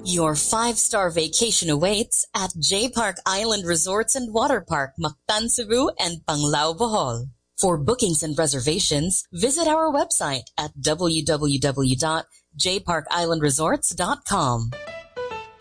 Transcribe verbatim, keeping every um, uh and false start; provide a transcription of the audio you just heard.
Your five-star vacation awaits at J Park Island Resorts and Water Park, Mactan, Cebu, and Panglao, Bohol. For bookings and reservations, visit our website at w w w dot j park island resorts dot com.